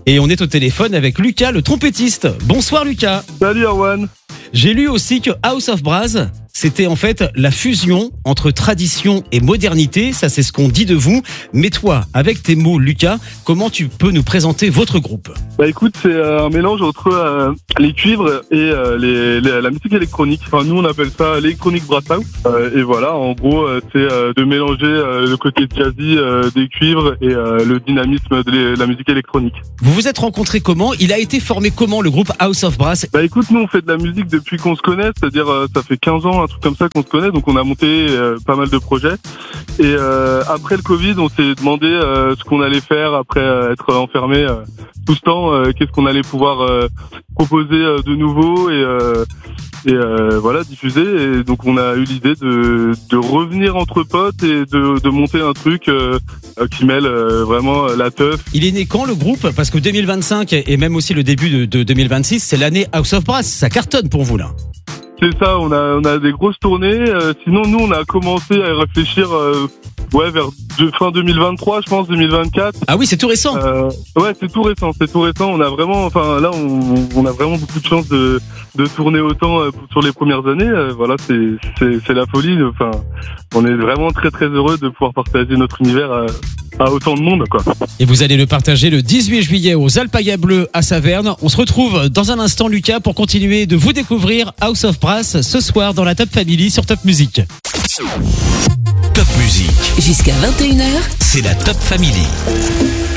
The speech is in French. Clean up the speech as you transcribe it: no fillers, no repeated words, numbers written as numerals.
Et on est au téléphone avec Lucas, le trompettiste. Bonsoir Lucas. Salut Erwan. J'ai lu aussi que House of Brass, c'était en fait la fusion entre tradition et modernité. Ça, c'est ce qu'on dit de vous. Mais toi, avec tes mots, Lucas, comment tu peux nous présenter votre groupe ? Bah écoute, c'est un mélange entre les cuivres et la musique électronique. Enfin, nous, on appelle ça l'électronique brass house. Et voilà, en gros, c'est de mélanger le côté jazzy des cuivres et le dynamisme de la musique électronique. Vous vous êtes rencontrés comment ? Il a été formé comment, le groupe House of Brass ? Bah écoute, nous, on fait de la musique depuis qu'on se connaît, c'est-à-dire ça fait 15 ans, un truc comme ça qu'on se connaît, donc on a monté pas mal de projets. Et après le Covid, on s'est demandé ce qu'on allait faire après être enfermé tout ce temps, qu'est-ce qu'on allait pouvoir proposer de nouveau et voilà, diffuser. Et donc on a eu l'idée de revenir entre potes et de monter un truc qui mêle vraiment la teuf. Il est né quand le groupe ? Parce que 2025 et même aussi le début de 2026, c'est l'année House of Brass. Ça cartonne pour vous là. C'est ça, on a des grosses tournées. Sinon, nous, on a commencé à réfléchir vers fin 2023, je pense, 2024. Ah oui, c'est tout récent. Ouais, c'est tout récent. On a vraiment, là, on a vraiment beaucoup de chance de tourner autant sur les premières années. Voilà, c'est la folie. Enfin, on est vraiment très très heureux de pouvoir partager notre univers à autant de monde, quoi. Et vous allez le partager le 18 juillet aux Alpayas Bleues à Saverne. On se retrouve dans un instant, Lucas, pour continuer de vous découvrir House of Brass ce soir dans la Top Family sur Top Music. Top Music. Jusqu'à 21h, C'est la Top Family.